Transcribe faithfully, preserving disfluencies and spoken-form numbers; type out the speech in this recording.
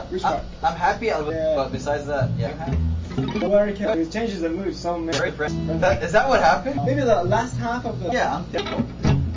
Yeah, Which I'm, part? I'm happy, I'll, Yeah. but besides that, yeah. Where it can- it changes the mood so much. Very impressed. That, is that what happened? Maybe the last half of the Yeah, I'm